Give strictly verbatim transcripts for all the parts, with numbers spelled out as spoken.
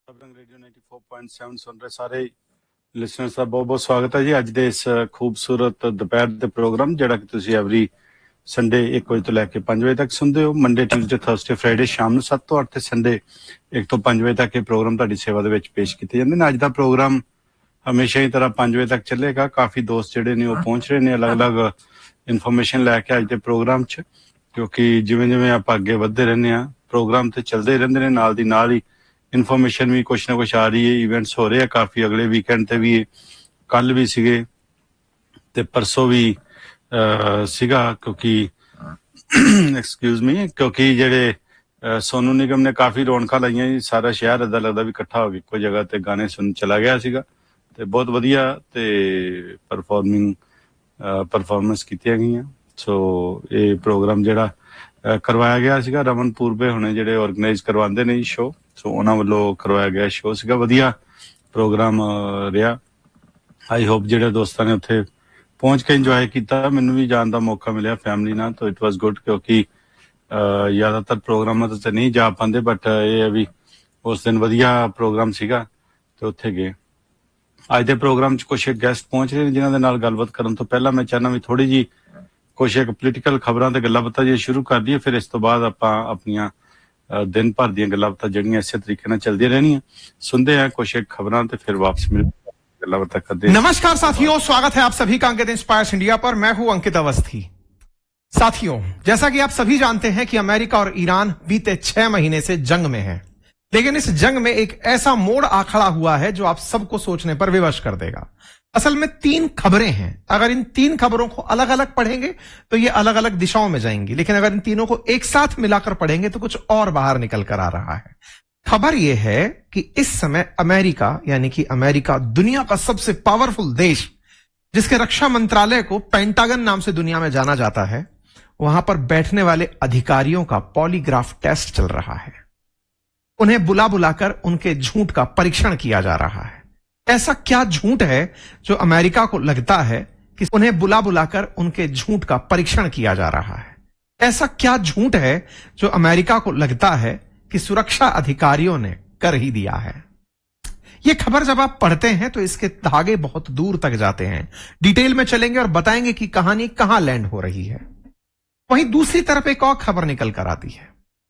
ਰੰਗ radio ninety four point seven ਸੁਣ ਰਹੇ ਸਾਰੇ ਲਿਸਨਰਸ ਦਾ ਬਹੁਤ ਬਹੁਤ ਸਵਾਗਤ ਹੈ ਜੀ ਅੱਜ ਦੇ ਇਸ ਖੂਬਸੂਰਤ ਦੁਪਹਿਰ ਦੇ ਪ੍ਰੋਗਰਾਮ ਜਿਹੜਾ ਕਿ ਤੁਸੀਂ ਐਵਰੀ ਸੰਡੇ ਇੱਕ ਵਜੇ ਤੋਂ ਲੈ ਕੇ ਪੰਜ ਵਜੇ ਤੱਕ ਸੁਣਦੇ ਹੋ। ਮੰਡੇ ਟਿਊਜ਼ਡੇ ਥਰਸਡੇ ਫਰਾਈਡੇ ਸ਼ਾਮ ਨੂੰ ਸੱਤ ਤੋਂ ਅੱਠ ਤੇ ਸੰਡੇ ਇੱਕ ਤੋਂ ਪੰਜ ਵਜੇ ਤੱਕ ਇਹ ਪ੍ਰੋਗਰਾਮ ਤੁਹਾਡੀ ਸੇਵਾ ਦੇ ਵਿੱਚ ਪੇਸ਼ ਕੀਤੇ ਜਾਂਦੇ ਨੇ। ਅੱਜ ਦਾ ਪ੍ਰੋਗਰਾਮ ਹਮੇਸ਼ਾ ਹੀ ਤਰ੍ਹਾਂ ਪੰਜ ਵਜੇ ਤੱਕ ਚੱਲੇਗਾ। ਕਾਫੀ ਦੋਸਤ ਜਿਹੜੇ ਨੇ ਉਹ ਪਹੁੰਚ ਰਹੇ ਨੇ ਅਲੱਗ-ਅਲੱਗ ਇਨਫੋਰਮੇਸ਼ਨ ਲੈ ਕੇ ਅੱਜ ਦੇ ਪ੍ਰੋਗਰਾਮ 'ਚ, ਕਿਉਂਕਿ ਜਿਵੇਂ ਜਿਵੇਂ ਆਪਾਂ ਅੱਗੇ ਵੱਧਦੇ ਰਹਿੰਦੇ ਹਾਂ ਪ੍ਰੋਗਰਾਮ ਤੇ ਚੱਲਦੇ ਰਹਿੰਦੇ ਨੇ, ਨਾਲ ਦੀ ਨਾਲ ਹੀ ਇਨਫੋਰਮੇਸ਼ਨ ਵੀ ਕੁਛ ਨਾ ਕੁਛ ਆ ਰਹੀ ਹੈ। ਇਵੈਂਟਸ ਹੋ ਰਹੇ ਆ ਕਾਫੀ, ਅਗਲੇ ਵੀਕਐਂਡ ਤੇ ਵੀ ਕੱਲ ਵੀ ਸੀਗੇ ਤੇ ਪਰਸੋਂ ਵੀ ਸੀਗਾ, ਕਿਉਂਕਿ ਐਕਸਕਿਊਜ਼ ਮੀ ਕਿਉਂਕਿ ਜਿਹੜੇ ਸੋਨੂ ਨਿਗਮ ਨੇ ਕਾਫੀ ਰੌਣਕਾਂ ਲਾਈਆਂ ਜੀ। ਸਾਰਾ ਸ਼ਹਿਰ ਏਦਾਂ ਲੱਗਦਾ ਵੀ ਇਕੱਠਾ ਹੋ ਕੇ ਇੱਕੋ ਜਗ੍ਹਾ ਤੇ ਗਾਣੇ ਸੁਣ ਚਲਾ ਗਿਆ ਸੀਗਾ ਤੇ ਬਹੁਤ ਵਧੀਆ ਤੇ ਪਰਫਾਰਮਿੰਗ ਪਰਫਾਰਮੈਂਸ ਕੀਤੀਆਂ ਗਈਆਂ। ਸੋ ਇਹ ਪ੍ਰੋਗਰਾਮ ਜਿਹੜਾ ਕਰਵਾਇਆ ਗਿਆ ਸੀਗਾ ਰਮਨ ਪੂਰਬੇ ਹੁਣੇ ਜਿਹੜੇ ਆਰਗੇਨਾਈਜ਼ ਕਰਵਾਉਂਦੇ ਨੇ ਸ਼ੋਅ, ਸੋ ਉਹਨਾਂ ਵੱਲੋਂ ਕਰਵਾਇਆ ਗਿਆ ਸ਼ੋਅ ਸੀਗਾ। ਵਧੀਆ ਪ੍ਰੋਗਰਾਮ ਰਿਹਾ। ਆਈ ਹੋਪ ਜਿਹੜੇ ਦੋਸਤਾਂ ਨੇ ਉੱਥੇ ਪਹੁੰਚ ਕੇ ਇੰਜੋਏ ਕੀਤਾ, ਮੈਨੂੰ ਵੀ ਜਾਣ ਦਾ ਮੌਕਾ ਮਿਲਿਆ ਫੈਮਿਲੀ ਨਾਲ, ਤਾਂ ਇਟ ਵਾਸ ਗੁੱਡ, ਕਿਉਂਕਿ ਜ਼ਿਆਦਾਤਰ ਪ੍ਰੋਗਰਾਮਾਂ ਤੇ ਨਹੀਂ ਜਾ ਪਾਉਂਦੇ, ਬਟ ਇਹ ਹੈ ਵੀ ਉਸ ਦਿਨ ਵਧੀਆ ਪ੍ਰੋਗਰਾਮ ਸੀਗਾ ਤੇ ਉੱਥੇ ਗਏ। ਅੱਜ ਦੇ ਪ੍ਰੋਗਰਾਮ 'ਚ ਕੁਛ ਗੈਸਟ ਪਹੁੰਚ ਰਹੇ ਨੇ ਜਿਨ੍ਹਾਂ ਦੇ ਨਾਲ ਗੱਲਬਾਤ ਕਰਨ ਤੋਂ ਪਹਿਲਾਂ ਮੈਂ ਚਾਹੁੰਦਾ ਵੀ ਥੋੜੀ ਜਿਹੀ ਕੁਛ ਇੱਕ ਪੋਲੀਟੀਕਲ ਖਬਰਾਂ ਤੇ ਗੱਲਾਂ ਬਾਤਾਂ ਜੇ ਸ਼ੁਰੂ ਕਰ ਦਈਏ, ਫਿਰ ਇਸ ਤੋਂ ਬਾਅਦ ਆਪਾਂ ਆਪਣੀਆਂ दिन भर ਦੀਆਂ ਗੱਲਾਂ ਬਾਤਾਂ ਜਿਹੜੀਆਂ ਇਸੇ ਤਰੀਕੇ ਨਾਲ ਚੱਲਦੀਆਂ ਰਹਿਣੀਆਂ। सुनते हैं कुछ एक खबरां तो फिर वापस मिल ਗੱਲਾਂ ਬਾਤਾਂ ਕਰਦੇ हैं। नमस्कार साथियों, स्वागत है आप सभी का अंकित इंस्पायर्स इंडिया पर। मैं हूं अंकित अवस्थी। साथियों, जैसा कि आप सभी जानते हैं कि अमेरिका और ईरान बीते छह महीने से जंग में है, लेकिन इस जंग में एक ऐसा मोड़ आ खड़ा हुआ है जो आप सबको सोचने पर विवश कर देगा। असल में तीन खबरें हैं। अगर इन तीन खबरों को अलग अलग पढ़ेंगे तो ये अलग अलग दिशाओं में जाएंगी, लेकिन अगर इन तीनों को एक साथ मिलाकर पढ़ेंगे तो कुछ और बाहर निकल कर आ रहा है। खबर यह है कि इस समय अमेरिका, यानी कि अमेरिका दुनिया का सबसे पावरफुल देश, जिसके रक्षा मंत्रालय को पेंटागन नाम से दुनिया में जाना जाता है, वहां पर बैठने वाले अधिकारियों का पॉलीग्राफ टेस्ट चल रहा है। उन्हें बुला बुलाकर उनके झूठ का परीक्षण किया जा रहा है। ऐसा क्या झूठ है जो अमेरिका को लगता है कि उन्हें बुला बुलाकर उनके झूठ का परीक्षण किया जा रहा है? ऐसा क्या झूठ है जो अमेरिका को लगता है कि सुरक्षा अधिकारियों ने कर ही दिया है? यह खबर जब आप पढ़ते हैं तो इसके धागे बहुत दूर तक जाते हैं। डिटेल में चलेंगे और बताएंगे कि कहानी कहां लैंड हो रही है। वहीं दूसरी तरफ एक और खबर निकल कर आती है।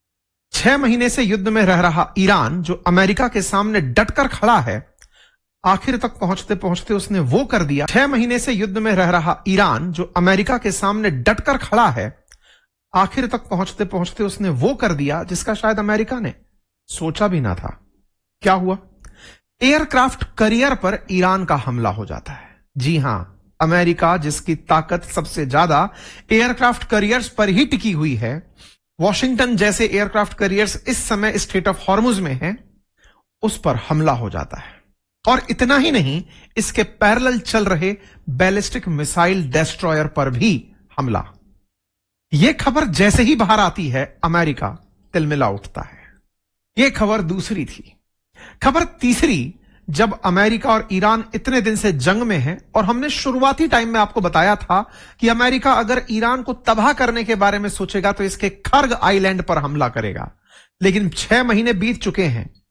छह महीने से युद्ध में रह रहा ईरान, जो अमेरिका के सामने डटकर खड़ा है, आखिर तक पहुंचते पहुंचते उसने वो कर दिया। छह महीने से युद्ध में रह रहा ईरान, जो अमेरिका के सामने डटकर खड़ा है, आखिर तक पहुंचते पहुंचते उसने वो कर दिया जिसका शायद अमेरिका ने सोचा भी ना था। क्या हुआ? एयरक्राफ्ट कैरियर पर ईरान का हमला हो जाता है। जी हां, अमेरिका जिसकी ताकत सबसे ज्यादा एयरक्राफ्ट कैरियर्स पर ही टिकी हुई है, वॉशिंगटन जैसे एयरक्राफ्ट कैरियर्स इस समय स्ट्रेट ऑफ हॉर्मुज में है, उस पर हमला हो जाता है। और इतना ही नहीं, इसके पैरेलल चल रहे बैलिस्टिक मिसाइल डेस्ट्रॉयर पर भी हमला। यह खबर जैसे ही बाहर आती है, अमेरिका तिलमिला उठता है। यह खबर दूसरी थी। खबर तीसरी, जब अमेरिका और ईरान इतने दिन से जंग में है और हमने शुरुआती टाइम में आपको बताया था कि अमेरिका अगर ईरान को तबाह करने के बारे में सोचेगा तो इसके खर्ग आइलैंड पर हमला करेगा, लेकिन छह महीने बीत चुके हैं,